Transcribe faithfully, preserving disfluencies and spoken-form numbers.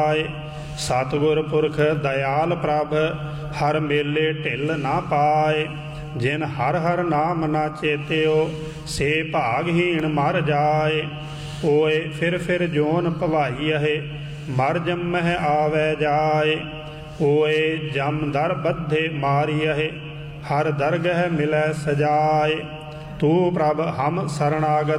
सतगुर पुरख दयाल प्रभ हर मेले ढिल ना पाए। जिन हर हर नाम ना चेत्यो से भागहीन मर जाए। ओए फिर फिर जोन भवाई है मर जमह आवे जाए। ओए जम दर बद्धे मारी है हर दरगह मिलै सजाए। तू प्रभ हम शरणागत